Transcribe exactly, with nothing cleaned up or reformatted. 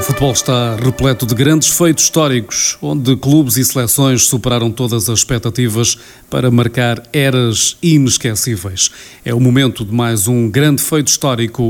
O futebol está repleto de grandes feitos históricos, onde clubes e seleções superaram todas as expectativas para marcar eras inesquecíveis. É o momento de mais um grande feito histórico